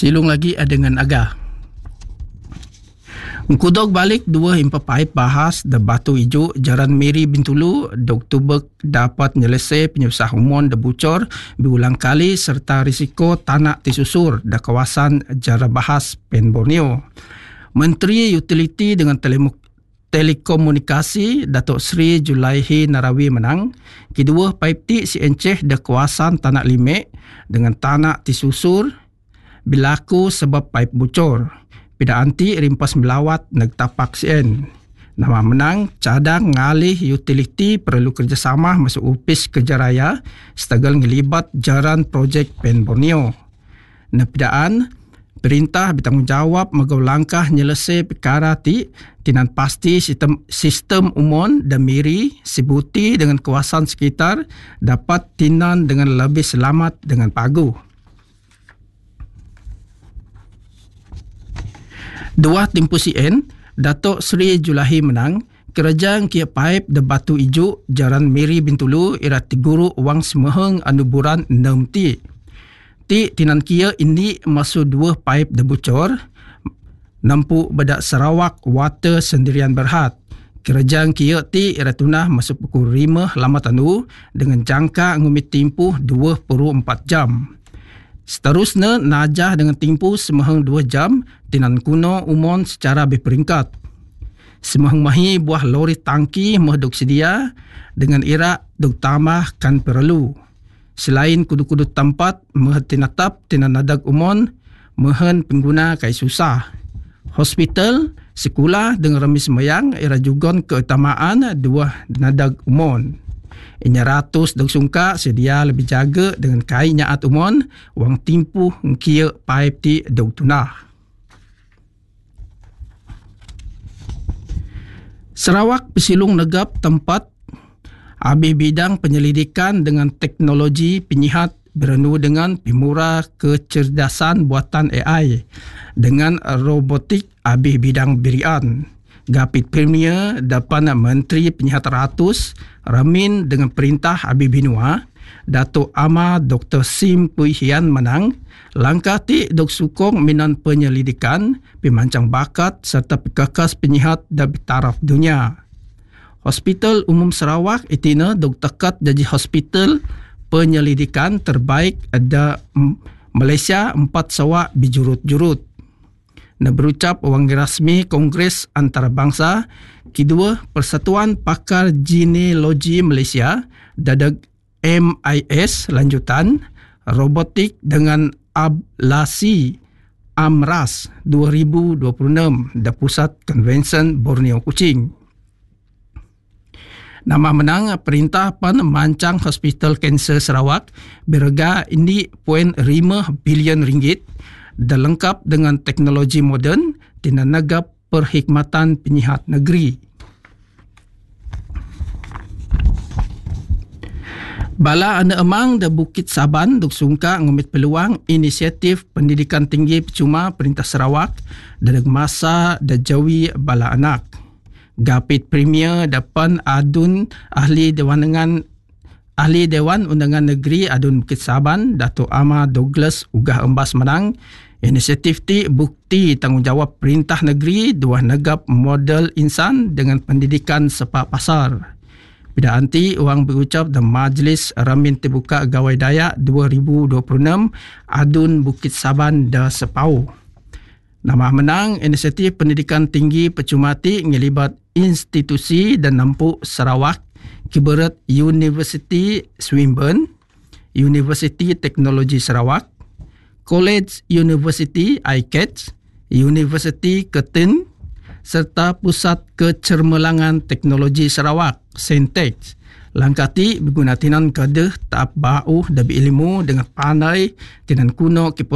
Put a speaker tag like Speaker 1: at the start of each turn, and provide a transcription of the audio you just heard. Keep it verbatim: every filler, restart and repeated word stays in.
Speaker 1: Silung lagi dengan agah. Kudog balik dua himpa paip bahas da Batu Ijo Jaran Miri Bintulu Doktor Bek dapat nyelesai penyusah umum da bucor berulang kali serta risiko tanah disusur da kawasan Jara Bahas Pen Borneo. Menteri Utiliti dengan Telemo- Telekomunikasi Datuk Seri Julaihi Narawi menang kedua paip ti si enceh da kawasan Tanah Limek dengan tanah disusur berlaku sebab paip bucor. Pida anti rimpas melawat nagtapak sien. Nama menang cadang ngalih utiliti perlu kerjasama masuk upis kejaraya setagal ngelibat jaran projek Pen Borneo. Nepidaan perintah bertanggungjawab magau langkah nyelesai perkara ti tinan pasti sistem sistem umum dan miri sebuti dengan kawasan sekitar dapat tinan dengan lebih selamat dengan pagu. Dua tempoh C N, Datuk Seri Julaihi menang, kerajaan kia paip da Batu Ijo Jaran Miri Bintulu ira tiguru wang semeheng anuburan enam ti. Ti tinan kia ini masuk dua paip da bucor, nampu badak Sarawak Water Sendirian Berhad. Kerajaan kia ti ira tunah masuk pukul lima lamat anu dengan jangka ngumit tempoh dua puluh empat jam. Seterusnya najah dengan tempoh semeheng dua jam tinan kuno umum secara berperingkat. Semeheng mahi buah lori tangki mahduk sedia dengan irak duk tambah kan perlu. Selain kudu-kudu tempat mah tinatap tinan nadag umum mehen pengguna kai susah. Hospital, sekolah dengan remis mayang ira jugon keutamaan dua nadag umum. Inya ratus dok sungka sedia lebih jaga dengan kai nyaat umon wang timpuh ngkia paip ti dok tunah. Sarawak pesilung negap tempat habis bidang penyelidikan dengan teknologi penyihat berenu dengan pimura kecerdasan buatan A I dengan robotik habis bidang birian. Gapit Premier dapat Menteri Penyihat Ratus Ramin dengan perintah Habib Binua Datuk Ama Doktor Sim Pui Hian menang langkah ti dok sukong minan penyelidikan pemancang bakat serta pekakas penyihat dari taraf dunia. Hospital Umum Sarawak itina dok tekat jadi hospital penyelidikan terbaik ada Malaysia empat sawak bijurut-jurut. Na berucap wangi rasmi Kongres Antarabangsa kedua Persatuan Pakar Genealogi Malaysia dadag M I S lanjutan robotik dengan ablasi AMRAS dua ribu dua puluh enam da Pusat Konvensen Borneo Kuching. Nama menang perintah pan mancang Hospital Kanser Sarawak berharga ini poin lima bilion ringgit dan lengkap dengan teknologi moden dan negap perkhidmatan penyihat negeri. Bala anda emang da Bukit Saban duk sungka ngumit peluang inisiatif pendidikan tinggi percuma Perintah Sarawak dalam masa da jawi bala anak. Gapit Premier dapan adun ahli dewan Ahli Dewan Undangan Negeri Adun Bukit Saban, Datuk Ama Douglas Ugah Embas menang. Inisiatif ti bukti tanggungjawab Perintah Negeri dua negap model insan dengan pendidikan sepak pasar. Pada anti orang berucap dalam Majlis Ramin Terbuka Gawai Dayak dua ribu dua puluh enam Adun Bukit Saban da Sepau. Nama menang inisiatif pendidikan tinggi percuma ti ngelibat institusi dan nampuk Sarawak Kiberat University Swinburne, University Teknologi Sarawak, College University I C A T, University Curtin, serta Pusat Kecermelangan Teknologi Sarawak, Sentex. Langkah ti berguna tinan kadah tahap bau dabi ilmu dengan pandai tinan kuno